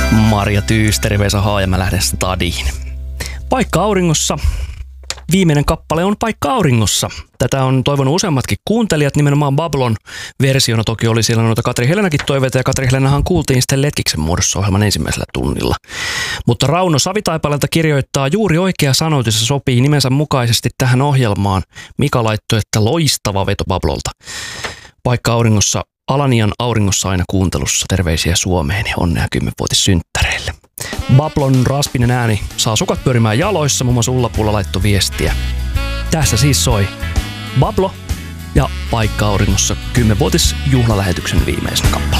Marja Tyysteri, Vesa Haa ja mä lähden stadiin. Paikka auringossa. Viimeinen kappale on Paikka auringossa. Tätä on toivonut useammatkin kuuntelijat, nimenomaan Bablon versiona. Toki oli siellä noita Katri Helenäkin toiveita, ja Katri Helenahan kuultiin sitten Letkiksen muodossa ohjelman ensimmäisellä tunnilla. Mutta Rauno Savitaipaleelta kirjoittaa: juuri oikea sanoitus sopii nimensä mukaisesti tähän ohjelmaan. Mika laittoi, että loistava veto Bablolta. Paikka auringossa, Alanian auringossa aina kuuntelussa. Terveisiä Suomeen ja onnea 10-vuotissynttäreille. Bablon raspinen ääni saa sukat pyörimään jaloissa, muun muassa Ulla-Pulla laittoi viestiä. Tässä siis soi Bablo ja Paikka auringossa 10-vuotisjuhlalähetyksen viimeisenä kappale.